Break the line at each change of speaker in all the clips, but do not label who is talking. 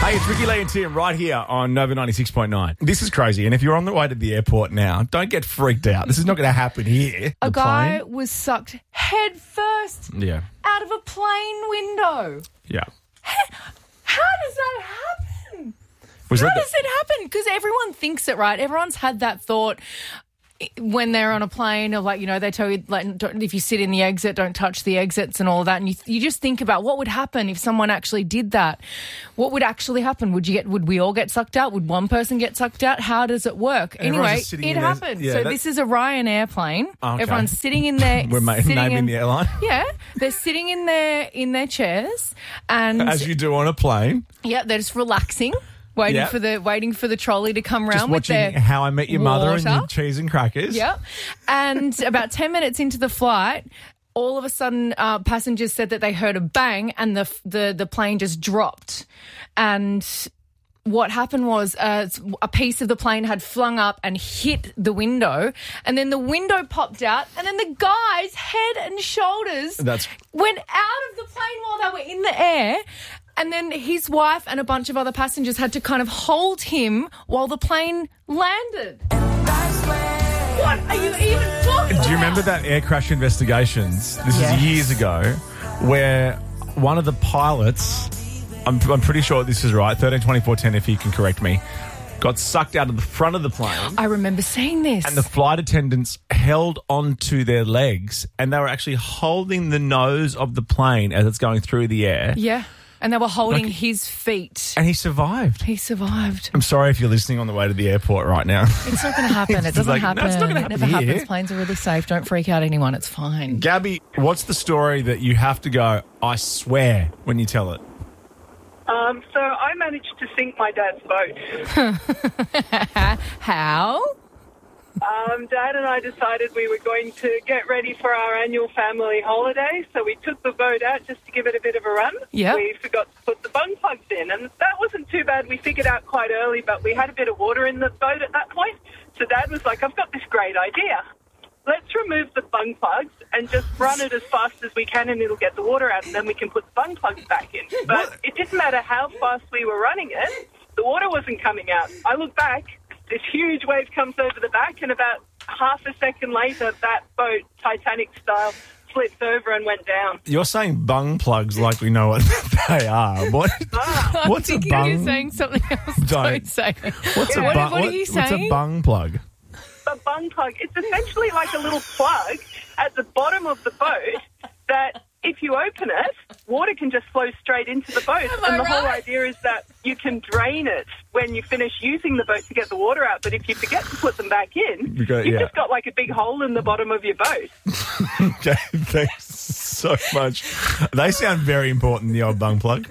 Hey, it's Ricky Lee and Tim right here on Nova 96.9. This is crazy, and if you're on the way to the airport now, don't get freaked out. This is not going to happen here.
A guy was sucked head first out of a plane window.
Yeah.
How does that happen? How does it happen? Because everyone thinks it, right? Everyone's had that thought when they're on a plane, or like, you know, they tell you, like, if you sit in the exit, don't touch the exits and all that. And you just think about what would happen if someone actually did that. What would actually happen? Would we all get sucked out? Would one person get sucked out? How does it work? Anyway, it happened. Yeah, so this is a Ryanair plane. Okay. Everyone's sitting in there.
We're naming the airline.
Yeah, they're sitting in their chairs, and
as you do on a plane.
Yeah, they're just relaxing. Waiting for the trolley to come around with their
How I Met Your Mother and your cheese and crackers.
Yep. And about 10 minutes into the flight, all of a sudden passengers said that they heard a bang and the plane just dropped. And what happened was a piece of the plane had flung up and hit the window, and then the window popped out, and then the guy's head and shoulders went out of the plane while they were in the air. And then his wife and a bunch of other passengers had to kind of hold him while the plane landed. What are you even talking about?
Do you remember that Air Crash Investigations? This is years ago, where one of the pilots, I'm pretty sure this is right, 13-24-10 if you can correct me, got sucked out of the front of the plane.
I remember seeing this.
And the flight attendants held onto their legs, and they were actually holding the nose of the plane as it's going through the air.
Yeah. And they were holding his feet.
And he survived. I'm sorry if you're listening on the way to the airport right now.
It's not going to happen. It doesn't happen.
No, it's not going to happen.
It never happens. Planes are really safe. Don't freak out anyone. It's fine.
Gabby, what's the story that you have to go, I swear, when you tell it?
So I managed to sink my dad's boat.
How?
Dad and I decided we were going to get ready for our annual family holiday, so we took the boat out just to give it a bit of a run.
Yep.
We forgot to put the bung plugs in, and that wasn't too bad. We figured out quite early, but we had a bit of water in the boat at that point, so Dad was like, I've got this great idea. Let's remove the bung plugs and just run it as fast as we can, and it'll get the water out, and then we can put the bung plugs back in. But it didn't matter how fast we were running it, the water wasn't coming out. I look back, this huge wave comes over the back, and about half a second later, that boat, Titanic style, flipped over and went down.
You're saying bung plugs like we know what they are. What's a bung?
You're saying something else. Don't say it.
What are you saying? What's a bung plug?
A bung plug. It's essentially like a little plug at the bottom of the boat that if you open it, water can just flow straight into the boat. And the whole idea is that you can drain it when you finish using the boat to get the water out. But if you forget to put them back in, you've just got like a big hole in the bottom of your boat.
Okay, thanks so much. They sound very important, the old bung plug.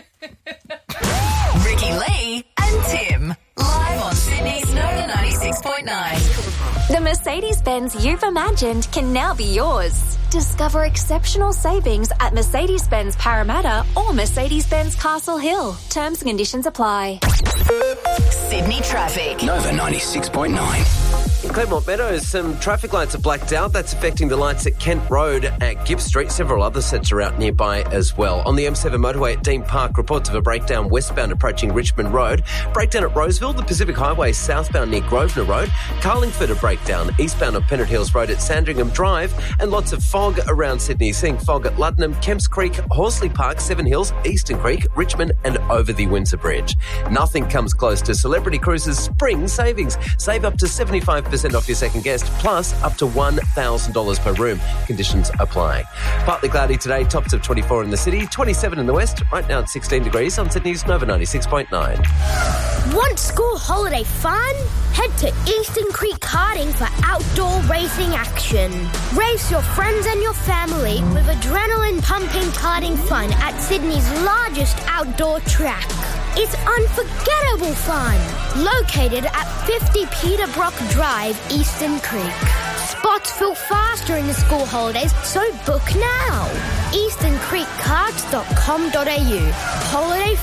Ricky Lee and Tim, live on Sydney's Nova 96.9.
The Mercedes-Benz you've imagined can now be yours. Discover exceptional savings at Mercedes-Benz Parramatta or Mercedes-Benz Castle Hill. Terms and conditions apply.
Sydney traffic.
Nova 96.9.
In Claremont Meadows, some traffic lights are blacked out. That's affecting the lights at Kent Road at Gibbs Street. Several other sets are out nearby as well. On the M7 motorway at Dean Park, reports of a breakdown westbound approaching Richmond Road. Breakdown at Roseville, the Pacific Highway southbound near Grosvenor Road. Carlingford a breakdown eastbound on Pennant Hills Road at Sandringham Drive. And lots of fog around Sydney. Seeing fog at Luddenham, Kemps Creek, Horsley Park, Seven Hills, Eastern Creek, Richmond and over the Windsor Bridge. Nothing comes close to Celebrity Cruises spring savings. Save up to 75% off your second guest, plus up to $1,000 per room. Conditions apply. Partly cloudy today, tops of 24 in the city, 27 in the west, right now at 16 degrees on Sydney's Nova 96.9.
Want school holiday fun? Head to Eastern Creek Karting for outdoor racing action. Race your friends and your family with adrenaline-pumping karting fun at Sydney's largest outdoor track. It's unforgettable fun. Located at 50 Peterbrook Drive, Eastern Creek. Spots fill fast during the school holidays, so book now. EasternCreekKarts.com.au. Holiday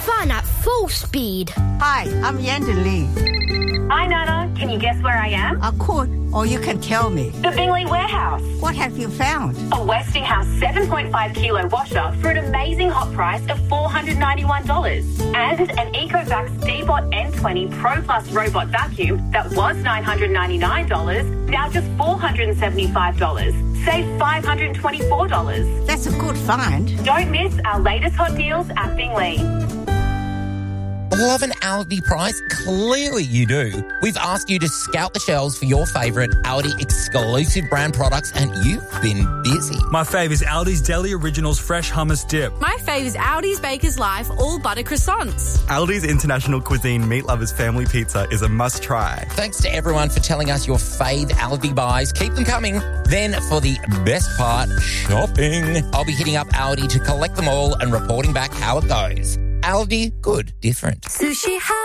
fun at full speed.
Hi, I'm Yandon Lee.
Hi, Nana. Can you guess where I am?
I could, or you can tell me.
The Bingley Warehouse.
What have you found?
A Westinghouse 7.5 kilo washer for an amazing hot price of $491. And an Ecovacs Dbot N20 Pro Plus robot vacuum that was $999, now just $475. Save $524.
That's a good find.
Don't miss our latest hot deals at Bingley.
Love an Aldi price? Clearly you do. We've asked you to scout the shelves for your favourite Aldi exclusive brand products and you've been busy.
My fave is Aldi's Deli Originals Fresh Hummus Dip.
My fave is Aldi's Baker's Life All Butter Croissants.
Aldi's International Cuisine Meat Lovers Family Pizza is a must-try.
Thanks to everyone for telling us your fave Aldi buys. Keep them coming. Then for the best part, shopping. I'll be hitting up Aldi to collect them all and reporting back how it goes. Aldi, good, different.
Sushi Hut.